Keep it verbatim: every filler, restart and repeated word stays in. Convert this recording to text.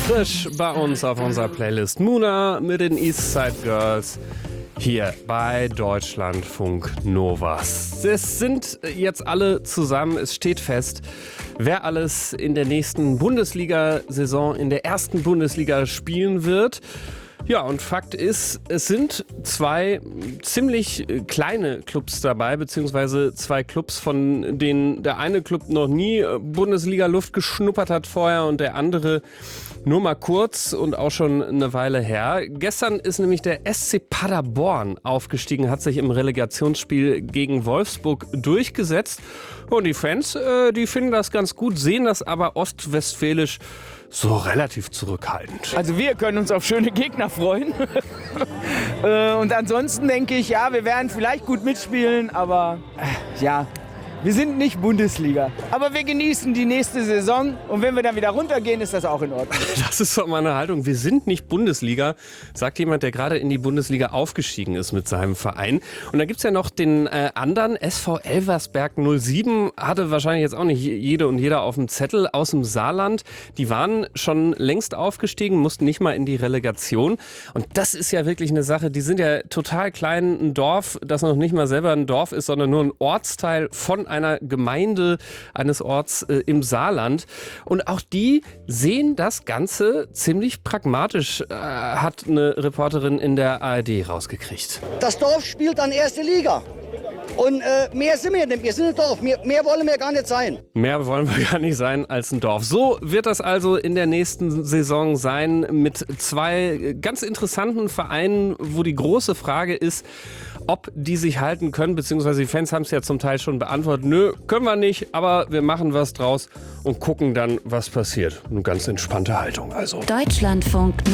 Frisch bei uns auf unserer Playlist Muna mit den Eastside Girls hier bei Deutschlandfunk Nova. Es sind jetzt alle zusammen, es steht fest, wer alles in der nächsten Bundesliga-Saison in der ersten Bundesliga spielen wird. Ja, und Fakt ist, es sind zwei ziemlich kleine Clubs dabei, beziehungsweise zwei Clubs, von denen der eine Club noch nie Bundesliga-Luft geschnuppert hat vorher und der andere nur mal kurz und auch schon eine Weile her. Gestern ist nämlich der S C Paderborn aufgestiegen, hat sich im Relegationsspiel gegen Wolfsburg durchgesetzt. Und die Fans, äh, die finden das ganz gut, sehen das aber ostwestfälisch so relativ zurückhaltend. Also wir können uns auf schöne Gegner freuen. Und ansonsten denke ich, ja, wir werden vielleicht gut mitspielen, aber äh, ja, wir sind nicht Bundesliga. Aber wir genießen die nächste Saison und wenn wir dann wieder runtergehen, ist das auch in Ordnung. Das ist doch mal eine Haltung. Wir sind nicht Bundesliga, sagt jemand, der gerade in die Bundesliga aufgestiegen ist mit seinem Verein. Und da gibt es ja noch den äh, anderen, S V Elversberg null sieben, hatte wahrscheinlich jetzt auch nicht jede und jeder auf dem Zettel, aus dem Saarland. Die waren schon längst aufgestiegen, mussten nicht mal in die Relegation. Und das ist ja wirklich eine Sache, die sind ja total klein, ein Dorf, das noch nicht mal selber ein Dorf ist, sondern nur ein Ortsteil von einer Gemeinde, eines Orts äh, im Saarland. Und auch die sehen das Ganze ziemlich pragmatisch, äh, hat eine Reporterin in der A R D rausgekriegt. Das Dorf spielt dann erste Liga. Und äh, mehr sind wir nicht. Wir sind ein Dorf. Mehr, mehr wollen wir gar nicht sein. Mehr wollen wir gar nicht sein als ein Dorf. So wird das also in der nächsten Saison sein mit zwei ganz interessanten Vereinen, wo die große Frage ist, ob die sich halten können, beziehungsweise die Fans haben es ja zum Teil schon beantwortet. Nö, können wir nicht, aber wir machen was draus und gucken dann, was passiert. Eine ganz entspannte Haltung also. Deutschlandfunk